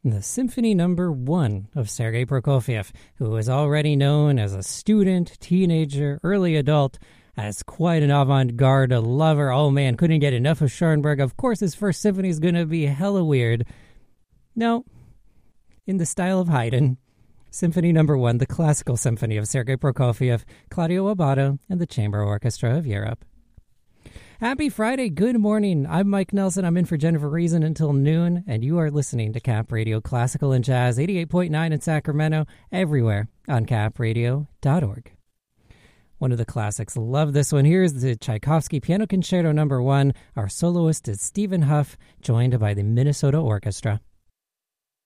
the Symphony Number 1 of Sergei Prokofiev, who was already known as a student, teenager, early adult, as quite an avant-garde lover. Oh man, couldn't get enough of Schoenberg. Of course his first symphony is going to be hella weird. No, in the style of Haydn, Symphony Number 1, the classical symphony of Sergei Prokofiev, Claudio Abbado, and the Chamber Orchestra of Europe. Happy Friday, good morning. I'm Mike Nelson. I'm in for Jennifer Reason until noon, and you are listening to Cap Radio Classical and Jazz, 88.9 in Sacramento, everywhere on capradio.org. One of the classics. Love this one. Here's the Tchaikovsky Piano Concerto Number 1. Our soloist is Stephen Huff, joined by the Minnesota Orchestra.